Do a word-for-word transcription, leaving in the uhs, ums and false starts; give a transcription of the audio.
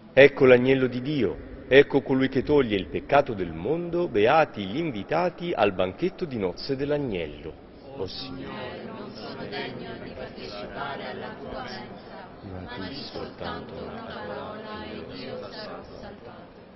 Ecco l'agnello di Dio, ecco colui che toglie il peccato del mondo, beati gli invitati al banchetto di nozze dell'agnello. O Signore, non sono degno di partecipare alla tua mensa, ma di soltanto una parola e io sarò salvato.